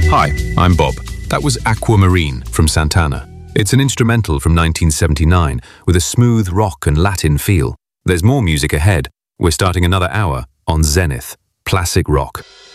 Hi, I'm Bob. That was Aquamarine from Santana. It's an instrumental from 1979 with a smooth rock and Latin feel. There's more music ahead. We're starting another hour on Zenith, classic rock.